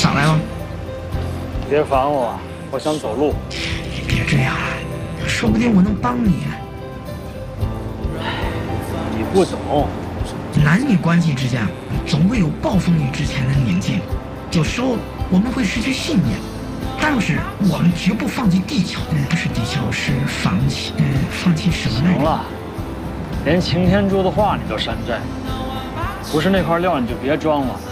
咋来了？ 别烦我，我想走路。 你别这样，说不定我能帮你。 你不懂， 男女关系之间总会有暴风雨之前的宁静，有时候我们会失去信念，但是我们绝不放弃地球。不是地球，是放弃。放弃什么呢？ 行了，连擎天柱的话你都山寨，不是那块料你就别装了。